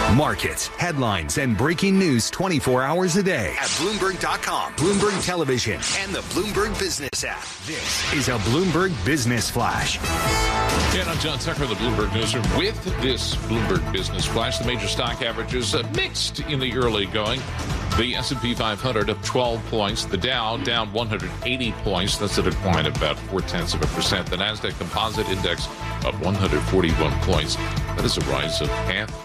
Markets, headlines, and breaking news 24 hours a day at Bloomberg.com, Bloomberg Television, and the Bloomberg Business app. This is a Bloomberg Business Flash. And I'm John Tucker, the Bloomberg Newsroom. With this Bloomberg Business Flash, the major stock averages mixed in the early going. The S&P 500 up 12 points. The Dow down 180 points. That's a decline of about 0.4%. The NASDAQ Composite Index up 141 points. That is a rise of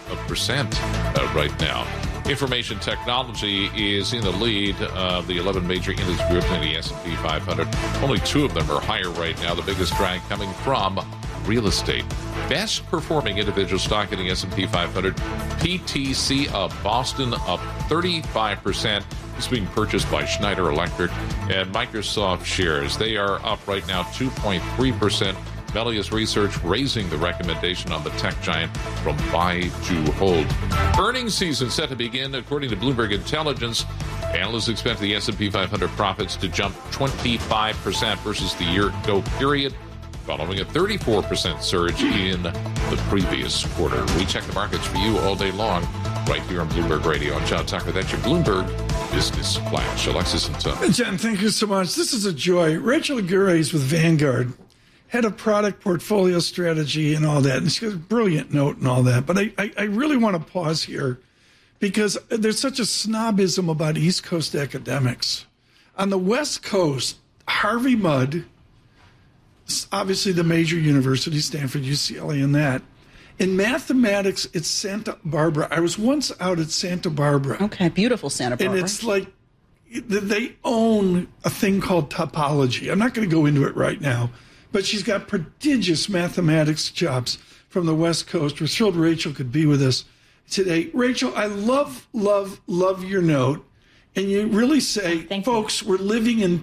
0.5% right now. Information technology is in the lead of the 11 major index groups in the S&P 500. Only two of them are higher right now. The biggest drag coming from real estate. Best performing individual stock in the S&P 500, PTC of Boston up 35%. It's being purchased by Schneider Electric and Microsoft shares. They are up right now 2.3%. Melius Research raising the recommendation on the tech giant from buy to hold. Earnings season set to begin. According to Bloomberg Intelligence, analysts expect the S&P 500 profits to jump 25% versus the year-ago period, following a 34% surge in the previous quarter. We check the markets for you all day long right here on Bloomberg Radio. I'm John Tucker. That's your Bloomberg Business Flash. Alexis and Tom. John, thank you so much. This is a joy. Rachel Aguirre is with Vanguard, head of product portfolio strategy and all that. And she has a brilliant note and all that. But I really want to pause here because there's such a snobism about East Coast academics. On the West Coast, Harvey Mudd, obviously the major universities, Stanford, UCLA, and that. In mathematics, it's Santa Barbara. I was once out at Santa Barbara. Okay, beautiful Santa Barbara. And it's like they own a thing called topology. I'm not going to go into it right now, but she's got prodigious mathematics jobs from the West Coast. We're thrilled Rachel could be with us today. Rachel, I love your note. And you really say, folks, we're living in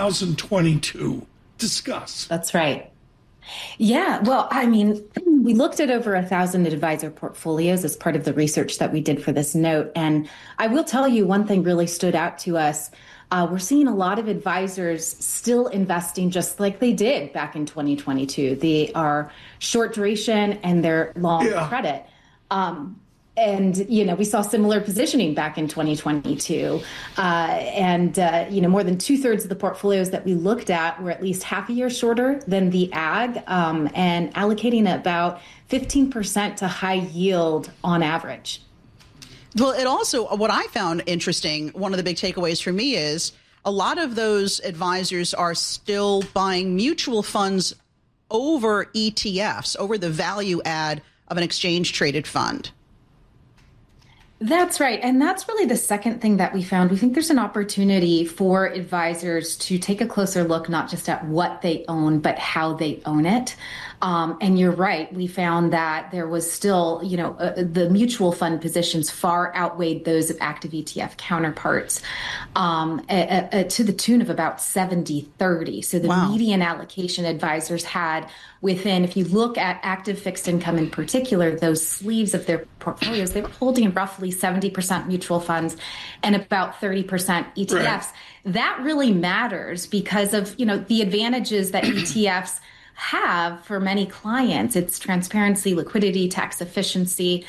2022. Discuss. That's right. Yeah, well, I mean, we looked at over 1,000 advisor portfolios as part of the research that we did for this note. And I will tell you one thing really stood out to us. We're seeing a lot of advisors still investing just like they did back in 2022. They are short duration and they're long credit. And, you know, we saw similar positioning back in 2022. More than 2/3 of the portfolios that we looked at were at least half a year shorter than the ag, and allocating about 15% to high yield on average. Well, it also, what I found interesting, one of the big takeaways for me is a lot of those advisors are still buying mutual funds over ETFs, over the value add of an exchange traded fund. That's right. And that's really the second thing that we found. We think there's an opportunity for advisors to take a closer look, not just at what they own, but how they own it. And you're right. We found that there was still, the mutual fund positions far outweighed those of active ETF counterparts to the tune of about 70-30. So the median allocation advisors had within, if you look at active fixed income in particular, those sleeves of their portfolios, they were holding roughly 70% mutual funds and about 30% ETFs. Right. That really matters because of, the advantages that ETFs have for many clients. It's transparency, liquidity, tax efficiency.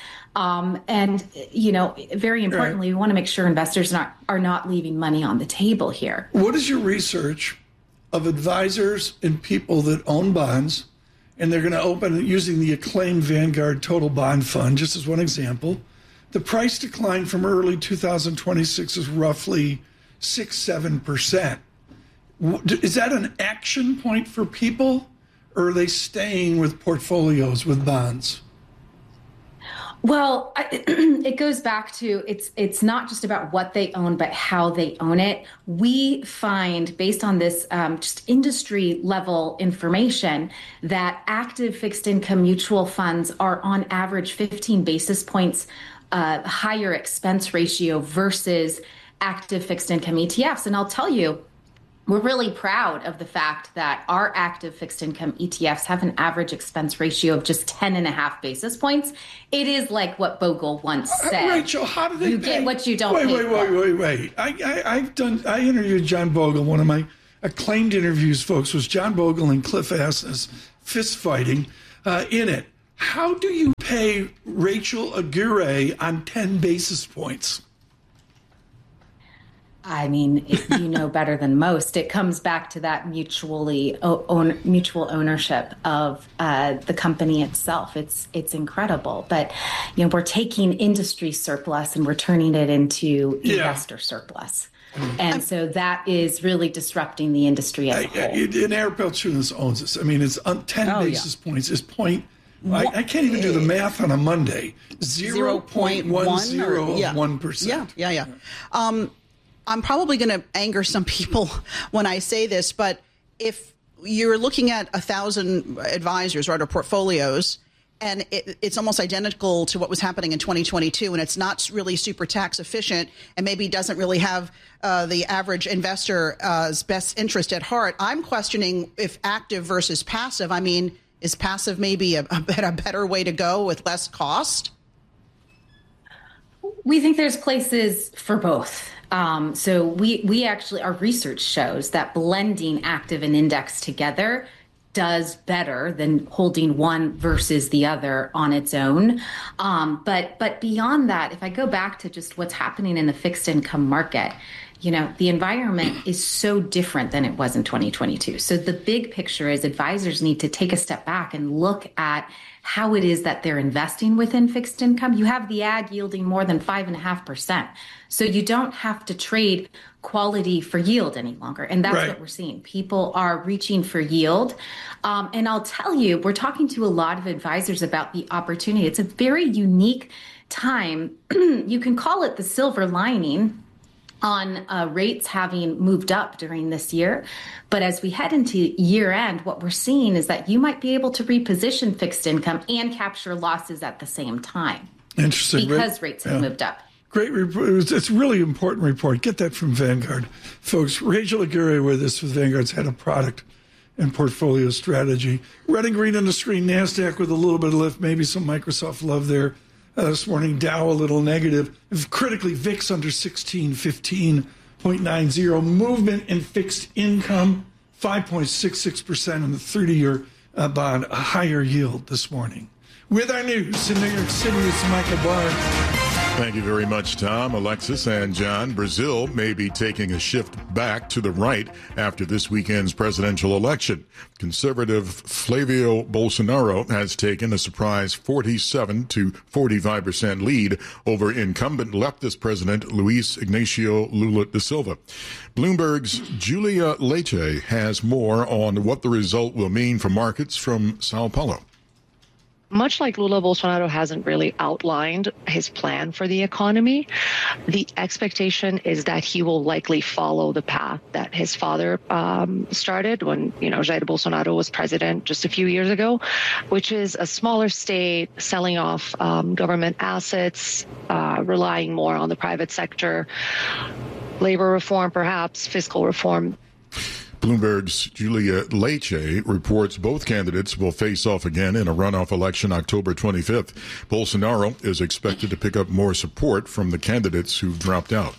Very importantly, we want to make sure investors are not leaving money on the table here. What is your research of advisors and people that own bonds, and they're going to open using the acclaimed Vanguard Total Bond Fund, just as one example? The price decline from early 2026 is roughly 6-7%. Is that an action point for people? Or are they staying with portfolios with bonds? Well, it goes back to it's not just about what they own, but how they own it. We find, based on this just industry level information, that active fixed income mutual funds are on average 15 basis points higher expense ratio versus active fixed income ETFs. And I'll tell you, we're really proud of the fact that our active fixed income ETFs have an average expense ratio of just 10.5 basis points. It is like what Bogle once said. Rachel, how do they You get what you don't pay for. Wait. I interviewed John Bogle. One of my acclaimed interviews, folks, was John Bogle and Cliff Asness fist fighting in it. How do you pay Rachel Aguirre on 10 basis points? I mean, you know better than most. It comes back to that mutual ownership of the company itself. It's incredible, but we're taking industry surplus and we're turning it into investor surplus, and so that is really disrupting the industry as a whole. And Eric Balchunas owns this. I mean, it's 10 basis points is point. I can't even do the math on a Monday. 0.10 of 1%. Yeah. I'm probably going to anger some people when I say this, but if you're looking at 1,000 advisors, right, or portfolios, and it's almost identical to what was happening in 2022, and it's not really super tax efficient and maybe doesn't really have the average investor's best interest at heart, I'm questioning if active versus passive. I mean, is passive maybe a better way to go with less cost? We think there's places for both. So we actually, our research shows that blending active and index together does better than holding one versus the other on its own. But beyond that, if I go back to just what's happening in the fixed income market, the environment is so different than it was in 2022. So the big picture is advisors need to take a step back and look at how it is that they're investing within fixed income. You have the ag yielding more than 5.5%. So you don't have to trade quality for yield any longer. And that's what we're seeing. People are reaching for yield. And I'll tell you, we're talking to a lot of advisors about the opportunity. It's a very unique time. You can call it the silver lining on rates having moved up during this year. But as we head into year end, what we're seeing is that you might be able to reposition fixed income and capture losses at the same time. Interesting. Because rates have moved up. Great report. It's a really important report. Get that from Vanguard. Folks, Rachel Aguirre with us with Vanguard's head of product and portfolio strategy. Red and green on the screen. NASDAQ with a little bit of lift, maybe some Microsoft love there. This morning, Dow a little negative. Critically, VIX under 16, 15.90. Movement in fixed income, 5.66% in the 30-year bond, a higher yield this morning. With our news in New York City, it's Michael Barr. Thank you very much, Tom, Alexis, and John. Brazil may be taking a shift back to the right after this weekend's presidential election. Conservative Flavio Bolsonaro has taken a surprise 47 to 45% lead over incumbent leftist president Luiz Ignacio Lula da Silva. Bloomberg's Julia Leite has more on what the result will mean for markets from Sao Paulo. Much like Lula, Bolsonaro hasn't really outlined his plan for the economy. The expectation is that he will likely follow the path that his father started when, Jair Bolsonaro was president just a few years ago, which is a smaller state, selling off government assets, relying more on the private sector, labor reform, perhaps fiscal reform. Bloomberg's Julia Leite reports both candidates will face off again in a runoff election October 25th. Bolsonaro is expected to pick up more support from the candidates who've dropped out.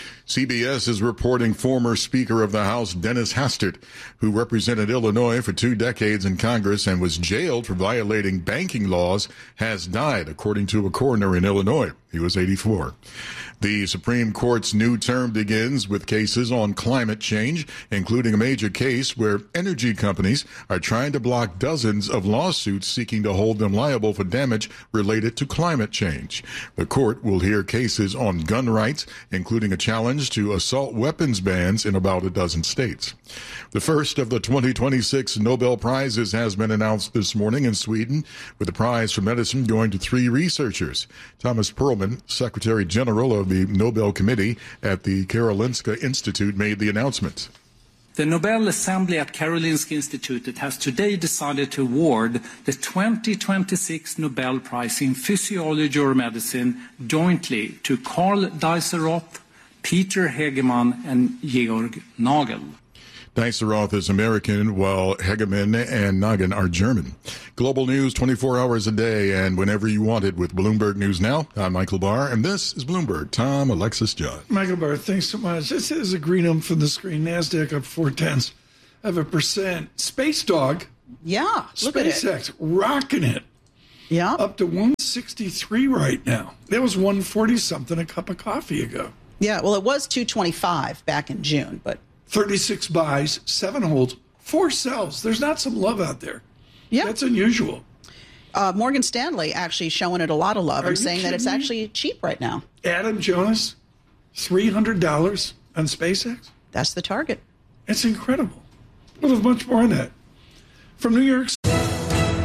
CBS is reporting former Speaker of the House Dennis Hastert, who represented Illinois for 2 decades in Congress and was jailed for violating banking laws, has died, according to a coroner in Illinois. He was 84. The Supreme Court's new term begins with cases on climate change, including a major case where energy companies are trying to block dozens of lawsuits seeking to hold them liable for damage related to climate change. The court will hear cases on gun rights, including a challenge to assault weapons bans in about a dozen states. The first of the 2026 Nobel Prizes has been announced this morning in Sweden, with the prize for medicine going to 3 researchers. Thomas Perlman, Secretary General of the Nobel Committee at the Karolinska Institute, made the announcement. The Nobel Assembly at Karolinska Institute has today decided to award the 2026 Nobel Prize in Physiology or Medicine jointly to Karl Dijsselroth, Peter Hegemann, and Georg Nagel. Dijsselroth is American, while Hegemann and Nagel are German. Global news 24 hours a day and whenever you want it with Bloomberg News Now. I'm Michael Barr, and this is Bloomberg. Tom, Alexis, John. Michael Barr, thanks so much. This is a green from the screen. NASDAQ up 0.4%. Space Dog. Yeah, look at it. SpaceX rocking it. Yeah. Up to 163 right now. That was 140 something a cup of coffee ago. Yeah, well, it was 225 back in June, but 36 buys, 7 holds, 4 sells. There's not some love out there. Yeah. That's unusual. Morgan Stanley actually showing it a lot of love and you saying that it's kidding me? actually cheap right now. Adam Jonas, $300 on SpaceX. That's the target. It's incredible. We'll have much more on that. From New York